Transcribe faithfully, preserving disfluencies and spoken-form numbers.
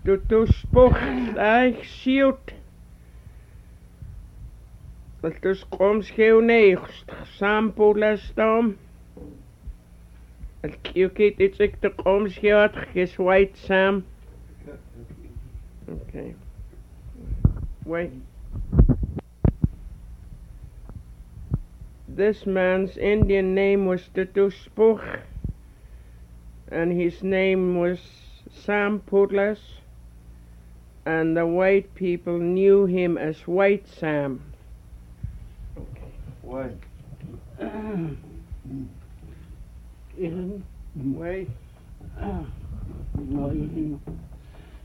Tutuspux aich siut. Tus qomsgeuneichst sampulastom. Alkiukit itzik te qomsgeot gis white sam. Okay. Wait. This man's Indian name was Tutuspuch, and his name was Sam Pudlas, and the white people knew him as White Sam. Okay. Wait. Isn't Wait. no, you